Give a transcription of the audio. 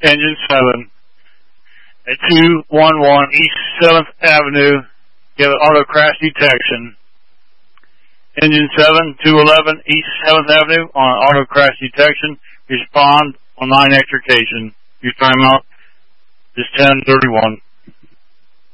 Engine 7 at 211 East 7th Avenue. Give it auto crash detection. Engine 7, 211 East 7th Avenue on auto crash detection. Respond on 9 extrication. Your timeout is 10:31.